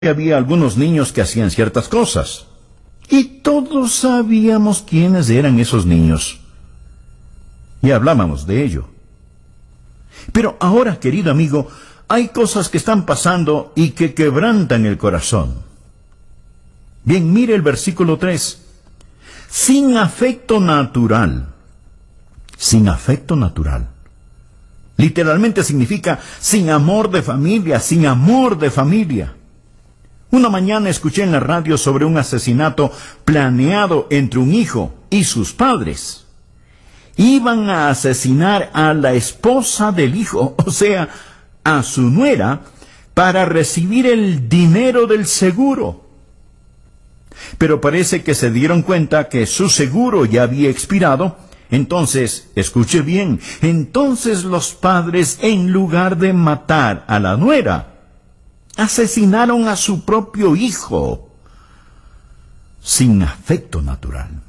había algunos niños que hacían ciertas cosas. Y todos sabíamos quiénes eran esos niños. Y hablábamos de ello. Pero ahora, querido amigo, hay cosas que están pasando y que quebrantan el corazón. Bien, mire el versículo 3. Sin afecto natural. Sin afecto natural. Literalmente significa sin amor de familia, sin amor de familia. Una mañana escuché en la radio sobre un asesinato planeado entre un hijo y sus padres. Iban a asesinar a la esposa del hijo, o sea, a su nuera, para recibir el dinero del seguro. Pero parece que se dieron cuenta que su seguro ya había expirado. Entonces, escuche bien, entonces los padres, en lugar de matar a la nuera, asesinaron a su propio hijo, sin afecto natural.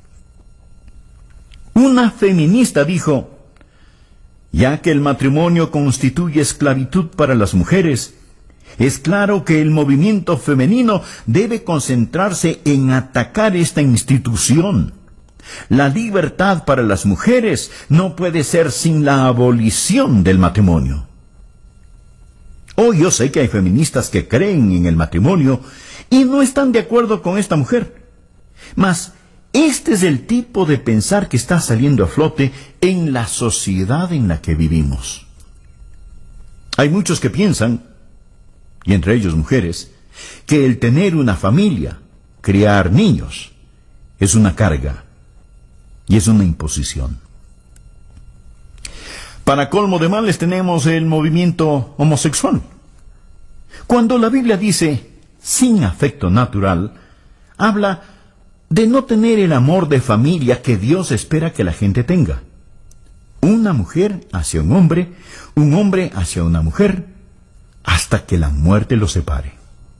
Una feminista dijo, ya que el matrimonio constituye esclavitud para las mujeres, es claro que el movimiento femenino debe concentrarse en atacar esta institución. La libertad para las mujeres no puede ser sin la abolición del matrimonio. Hoy yo sé que hay feministas que creen en el matrimonio y no están de acuerdo con esta mujer. Mas este es el tipo de pensar que está saliendo a flote en la sociedad en la que vivimos. Hay muchos que piensan, y entre ellos mujeres, que el tener una familia, criar niños, es una carga y es una imposición. Para colmo de males tenemos el movimiento homosexual. Cuando la Biblia dice sin afecto natural, habla de no tener el amor de familia que Dios espera que la gente tenga. Una mujer hacia un hombre hacia una mujer, hasta que la muerte los separe.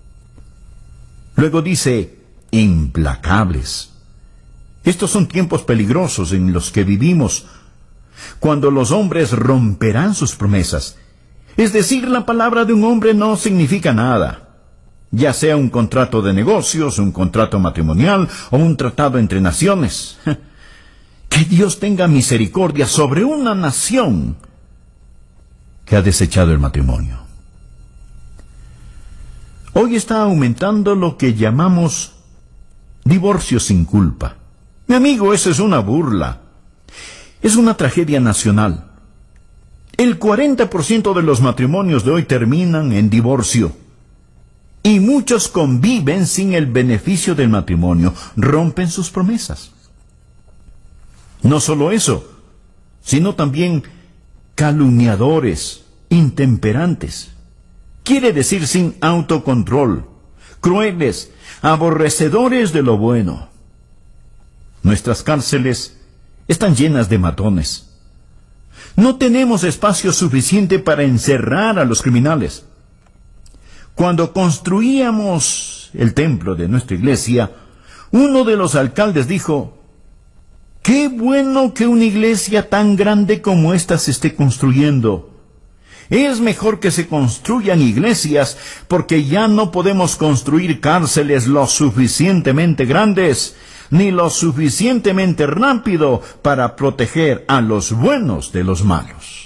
Luego dice implacables. Estos son tiempos peligrosos en los que vivimos, cuando los hombres romperán sus promesas. Es decir, la palabra de un hombre no significa nada, ya sea un contrato de negocios, un contrato matrimonial o un tratado entre naciones. Que Dios tenga misericordia sobre una nación que ha desechado el matrimonio. Hoy está aumentando lo que llamamos divorcio sin culpa. Mi amigo, eso es una burla. Es una tragedia nacional. El 40% de los matrimonios de hoy terminan en divorcio. Y muchos conviven sin el beneficio del matrimonio, rompen sus promesas. No solo eso, sino también calumniadores, intemperantes. Quiere decir sin autocontrol, crueles, aborrecedores de lo bueno. Nuestras cárceles están llenas de matones. No tenemos espacio suficiente para encerrar a los criminales. Cuando construíamos el templo de nuestra iglesia, uno de los alcaldes dijo, «Qué bueno que una iglesia tan grande como esta se esté construyendo. Es mejor que se construyan iglesias, porque ya no podemos construir cárceles lo suficientemente grandes, ni lo suficientemente rápido para proteger a los buenos de los malos».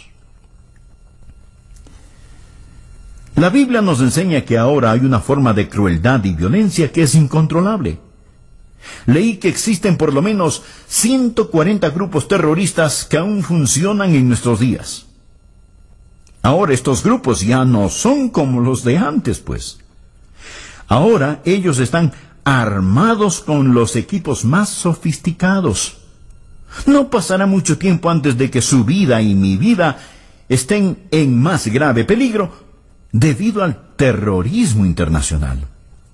La Biblia nos enseña que ahora hay una forma de crueldad y violencia que es incontrolable. Leí que existen por lo menos 140 grupos terroristas que aún funcionan en nuestros días. Ahora estos grupos ya no son como los de antes, pues. Ahora ellos están armados con los equipos más sofisticados. No pasará mucho tiempo antes de que su vida y mi vida estén en más grave peligro debido al terrorismo internacional.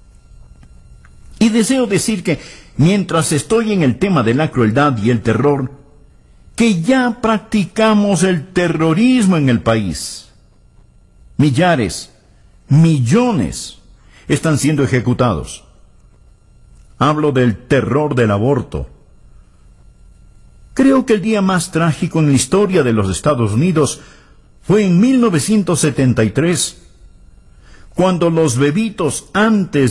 Y deseo decir que mientras estoy en el tema de la crueldad y el terror, que ya practicamos el terrorismo en el país. Millares, millones están siendo ejecutados. Hablo del terror del aborto. Creo que el día más trágico en la historia de los Estados Unidos fue en 1973, Cuando los bebitos antes